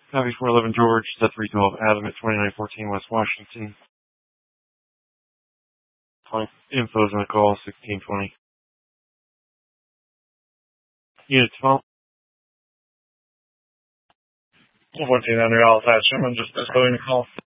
Copy 411 George, set 312 Adam at 2914 West Washington. Info's on the call, 1620. Unit 12. 1400 all attached. I'm just going to call.